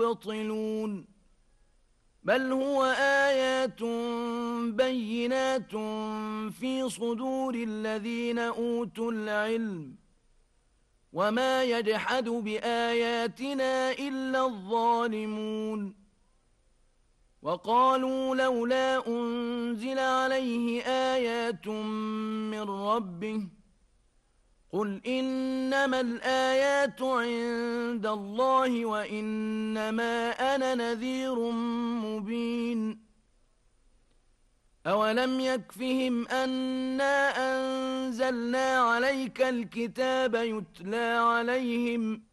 يبطلون بل هو آيات بينات في صدور الذين أوتوا العلم وما يجحد بآياتنا إلا الظالمون وقالوا لولا أنزل عليه آيات من ربه قل إنما الآيات عند الله وإنما أنا نذير مبين أولم يكفهم أنا أنزلنا عليك الكتاب يتلى عليهم